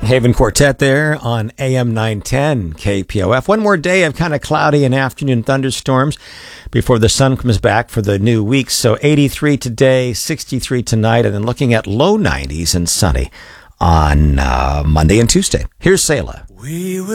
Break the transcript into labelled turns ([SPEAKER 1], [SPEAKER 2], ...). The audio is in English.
[SPEAKER 1] Haven Quartet there on AM 910 KPOF. One more day of kind of cloudy and afternoon thunderstorms before the sun comes back for the new week. So 83 today, 63 tonight, and then looking at low 90s and sunny on Monday and Tuesday. Here's Selah.
[SPEAKER 2] We will